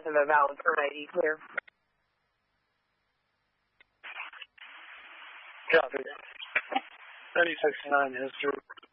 have a valid permit ID clear. Copy. 96-9 has to